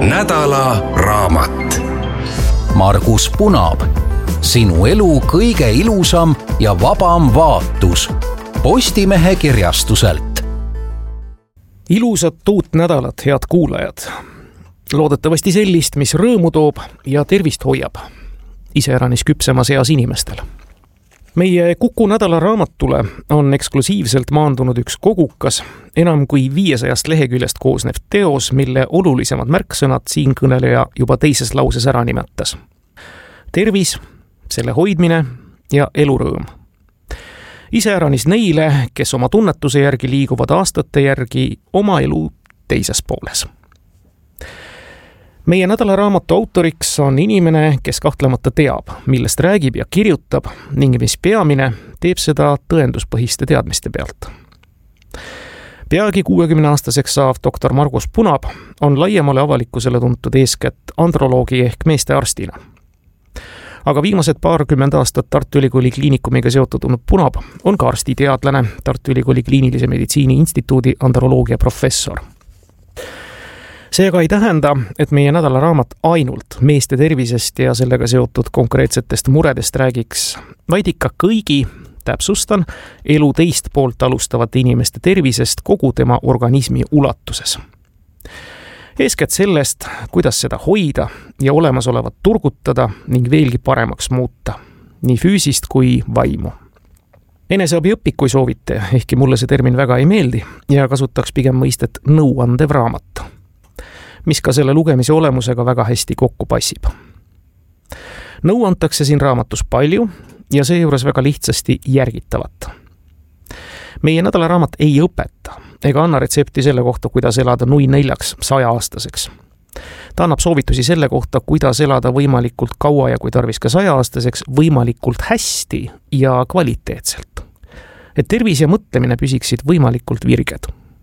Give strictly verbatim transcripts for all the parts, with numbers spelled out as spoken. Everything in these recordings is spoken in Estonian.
nädala raamat. Margus Punab, sinu elu kõige ilusam ja vabam vaatus. Postimehe kirjastuselt. Ilusat uut nädalat, head kuulajad. Loodetavasti sellist, mis rõõmu toob ja tervist hoiab. Iseäranis küpsemas eas inimestel. Meie Kuku nädala raamatule on eksklusiivselt maandunud üks kogukas, enam kui viiesajast leheküljest koosnev teos, mille olulisemad märksõnad siin kõneleja juba teises lauses ära nimetas. Tervis, selle hoidmine ja elurõõm. Iseäranis neile, kes oma tunnetuse järgi liiguvad aastate järgi oma elu teises pooles. Meie nädala raamatu autoriks on inimene, kes kahtlemata teab, millest räägib ja kirjutab ning mis peamine, teeb seda tõenduspõhiste teadmiste pealt. Peagi kuuekümneaastaseks saav doktor Margus Punab on laiemale avalikkusele tuntud eeskätt androloogi ehk meeste arstina. Aga viimased paarkümmend aastat Tartu Ülikooli kliinikumiga seotud olnud Punab on ka arstiteadlane, Tartu Ülikooli kliinilise meditsiini instituudi androloogia professor. Seega ei tähenda, et meie nädala raamat ainult meeste tervisest ja sellega seotud konkreetsetest muredest räägiks, vaid ikka kõigi, täpsustan, elu teist poolt alustavate inimeste tervisest kogu tema organismi ulatuses. Eeskätt sellest, kuidas seda hoida ja olemasolevat turgutada ning veelgi paremaks muuta, nii füüsist kui vaimu. Eneseabi õpik, kui soovite, ehkki mulle see termin väga ei meeldi ja kasutaks pigem mõistet nõuandev raamat, mis ka selle lugemise olemusega väga hästi kokku passib. Nõu antakse siin raamatus palju ja seejuures väga lihtsasti järgitavat. Meie nädala raamat ei õpeta ega anna retsepti selle kohta, kuidas elada nui neljaks saja-aastaseks. Ta annab soovitusi selle kohta, kuidas elada võimalikult kaua ja kui tarvis ka saja-aastaseks võimalikult hästi ja kvaliteetselt. Et tervis ja mõtlemine püsiksid võimalikult virged.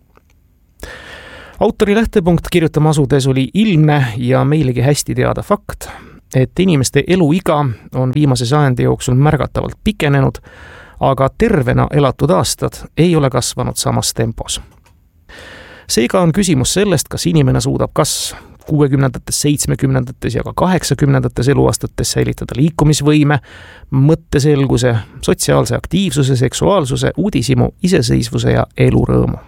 Autori lähtepunkt kirjutama asudes oli ilmne ja meilegi hästi teada fakt, et inimeste eluiga on viimase sajandi jooksul märgatavalt pikenenud, aga tervena elatud aastad ei ole kasvanud samas tempos. Seega on küsimus sellest, kas inimene suudab kas kuuekümnendates, seitsmekümnendates ja ka kaheksakümnendates eluaastates säilitada liikumisvõime, mõtteselguse, sotsiaalse aktiivsuse, seksuaalsuse, uudishimu, iseseisvuse ja elurõõmu.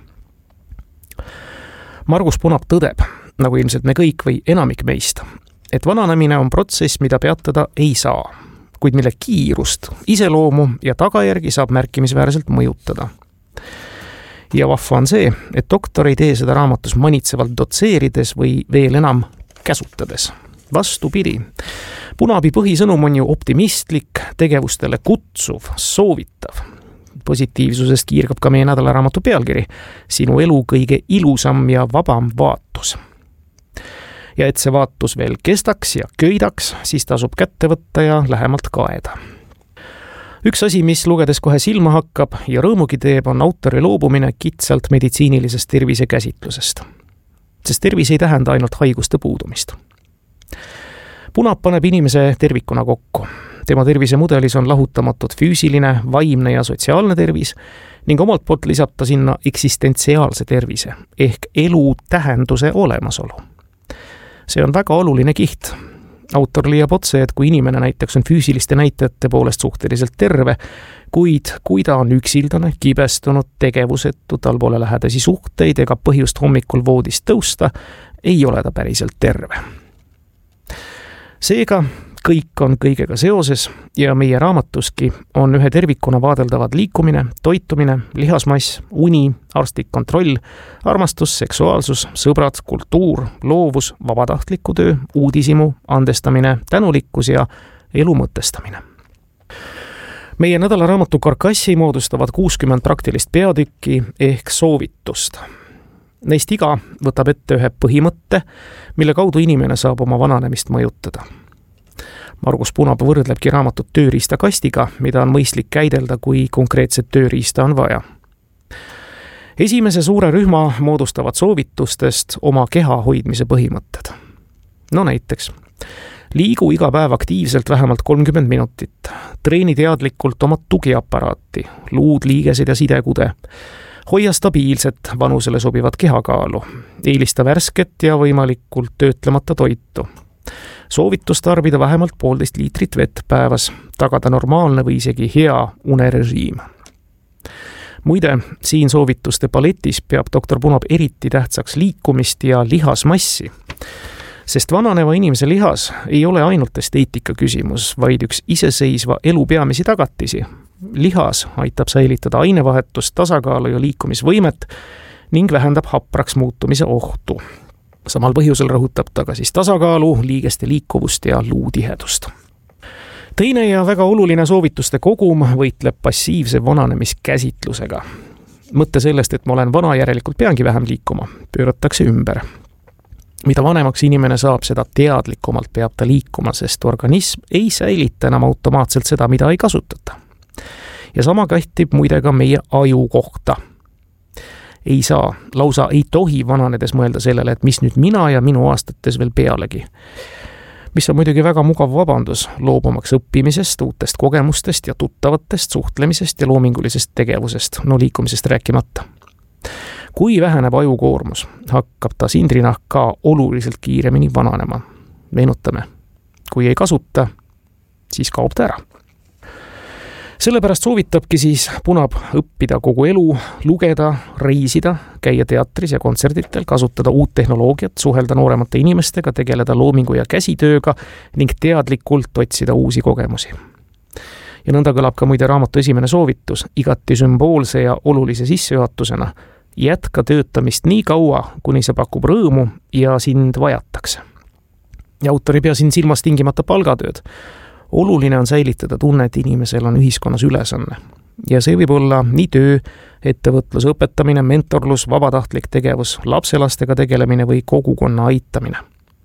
Margus Punab tõdeb, nagu ilmselt me kõik või enamik meist, et vananemine on protsess, mida peatada ei saa, kuid mille kiirust, iseloomu ja tagajärgi saab märkimisväärselt mõjutada. Ja vahva on see, et doktor ei tee seda raamatus manitsevalt dotseerides või veel enam käsutades. Vastupidi, Punabi põhisõnum on ju optimistlik, tegevustele kutsuv, soovitav. Positiivsusest kiirgab ka meie nädala raamatu pealkiri, sinu elu kõige ilusam ja vabam vaatus. Ja et see vaatus veel kestaks ja köidaks, siis tasub kätte võtta ja lähemalt kaeda. Üks asi, mis lugedes kohe silma hakkab ja rõõmugi teeb, on autori loobumine kitsalt meditsiinilisest tervise käsitlusest. Sest tervis ei tähenda ainult haiguste puudumist. Punab paneb inimese tervikuna kokku. Tema tervisemudelis on lahutamatud füüsiline, vaimne ja sotsiaalne tervis ning omalt poolt lisab ta sinna eksistentsiaalse tervise ehk elu tähenduse olemasolu. See on väga oluline kiht. Autor leiab otse, et kui inimene näiteks on füüsiliste näitajate poolest suhteliselt terve, kuid kui ta on üksildane, kibestunud, tegevusetu, tal pole lähedasi suhteid ega põhjust hommikul voodist tõusta, ei ole ta päriselt terve. Seega kõik on kõigega seoses ja meie raamatuski on ühe tervikuna vaadeldavad liikumine, toitumine, lihasmass, uni, arstlik kontroll, armastus, seksuaalsus, sõbrad, kultuur, loovus, vabatahtliku töö, uudishimu, andestamine, tänulikkus ja elu mõtestamine. Meie nädala raamatu karkassi moodustavad kuuskümmend praktilist peatükki ehk soovitust. Neist iga võtab ette ühe põhimõtte, mille kaudu inimene saab oma vananemist mõjutada. Margus Punab võrdlebki raamatut tööriistakastiga, mida on mõistlik käidelda, kui konkreetset tööriista on vaja. Esimese suure rühma moodustavad soovitustest oma keha hoidmise põhimõtted. No näiteks, liigu iga päev aktiivselt vähemalt kolmkümmend minutit, treeni teadlikult oma tugiaparaati, luud, liigesed ja sidekude, hoia stabiilset vanusele sobivat kehakaalu, eelista värsket ja võimalikult töötlemata toitu. Soovitus tarbida vähemalt poolteist liitrit vett päevas, tagada normaalne või isegi hea unerežiim. Muide, siin soovituste paletis peab doktor Punab eriti tähtsaks liikumist ja lihasmassi, sest vananeva inimese lihas ei ole ainult esteetika küsimus, vaid üks iseseisva elu peamisi tagatisi. Lihas aitab säilitada ainevahetust, tasakaalu ja liikumisvõimet ning vähendab hapraks muutumise ohtu. Samal põhjusel rõhutab ta ka siis tasakaalu, liigeste liikuvust ja luutihedust. Teine ja väga oluline soovituste kogum võitleb passiivse vananemiskäsitlusega. Mõtte sellest, et ma olen vana, järelikult peangi vähem liikuma, pööratakse ümber. Mida vanemaks inimene saab, seda teadlikumalt peab ta liikuma, sest organism ei säilita enam automaatselt seda, mida ei kasutata. Ja sama kehtib muide ka meie aju kohta. Ei saa, lausa ei tohi vananedes mõelda sellele, et mis nüüd mina ja minu aastates veel pealegi. Mis on muidugi väga mugav vabandus loobumaks õppimisest, uutest kogemustest ja tuttavatest suhtlemisest ja loomingulisest tegevusest, no liikumisest rääkimata. Kui väheneb ajukoormus, hakkab ta sindrinahk ka oluliselt kiiremini vananema. Meenutame, kui ei kasuta, siis kaob ta ära. Sellepärast soovitabki siis Punab õppida kogu elu, lugeda, reisida, käia teatris ja kontserditel, kasutada uut tehnoloogiat, suhelda nooremate inimestega, tegeleda loomingu ja käsitööga ning teadlikult otsida uusi kogemusi. Ja nõnda kõlab ka muide raamatu esimene soovitus, igati sümboolse ja olulise sissejuhatusena. Jätka töötamist nii kaua, kuni see pakub rõõmu ja sind vajatakse. Ja autor ei pea siin silmas tingimata palgatööd. Oluline on säilitada tunne, et inimesel on ühiskonnas ülesanne. Ja see võib olla nii töö, ettevõtlus, õpetamine, mentorlus, vabatahtlik tegevus, lapselastega tegelemine või kogukonna aitamine.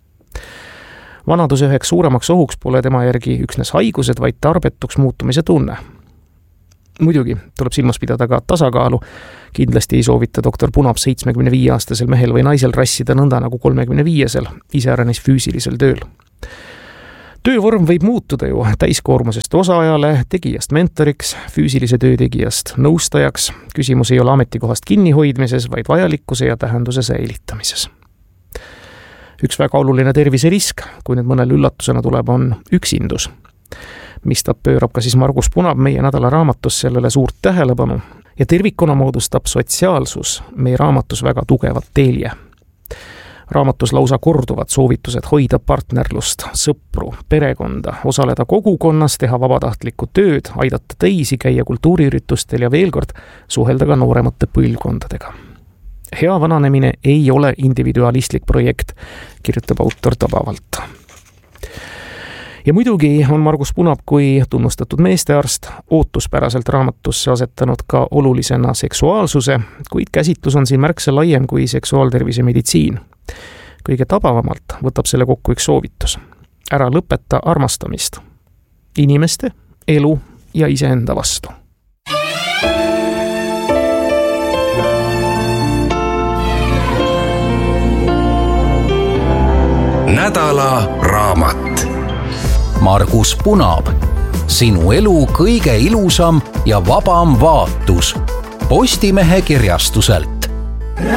Vanaduse üheks suuremaks ohuks pole tema järgi üksnes haigused, vaid tarbetuks muutumise tunne. Muidugi tuleb silmas pidada ka tasakaalu. Kindlasti ei soovita doktor Punab seitsmekümne viie aastasel mehel või naisel rassida nõnda nagu kolmekümne viiesel, iseäranis füüsilisel tööl. Töövorm võib muutuda ju täiskoormusest osaajale, tegijast mentoriks, füüsilise töö tegijast nõustajaks. Küsimus ei ole ametikohast kinnihoidmises, vaid vajalikkuse ja tähenduse säilitamises. Üks väga oluline terviserisk, kui nüüd mõnel üllatusena tuleb, on üksindus. Mis ta pöörab ka siis Margus Punab meie nädala raamatus sellele suurt tähelepanu. Ja tervikuna moodustab sotsiaalsus meie raamatus väga tugevat telje. Raamatus lausa korduvad soovitused hoida partnerlust, sõpru, perekonda, osaleda kogukonnas, teha vabatahtlikku tööd, aidata teisi, käia kultuuriüritustel ja veel kord suhelda ka nooremate põlvkondadega. Hea vananemine ei ole individualistlik projekt, kirjutab autor tabavalt. Ja muidugi on Margus Punab kui tunnustatud meestearst ootuspäraselt raamatusse asetanud ka olulisena seksuaalsuse, kuid käsitlus on siin märksa laiem kui seksuaaltervise meditsiin. Kõige tabavamalt võtab selle kokku üks soovitus. Ära lõpeta armastamist. Inimeste, elu ja iseenda vastu. Nädala raamat. Margus Punab. Sinu elu kõige ilusam ja vabam vaatus. Postimehe kirjastuselt.